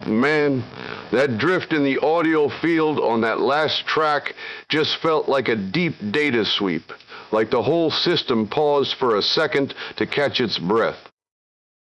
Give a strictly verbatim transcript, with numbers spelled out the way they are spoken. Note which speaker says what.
Speaker 1: Man, that drift in the audio field on that last track just felt like a deep data sweep, like the whole system paused for a second to catch its breath.